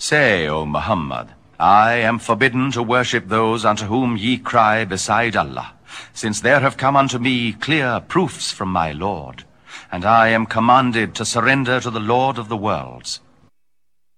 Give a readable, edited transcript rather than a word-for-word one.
Say, O Muhammad, I am forbidden to worship those unto whom ye cry beside Allah, since there have come unto me clear proofs from my Lord, and I am commanded to surrender to the Lord of the worlds.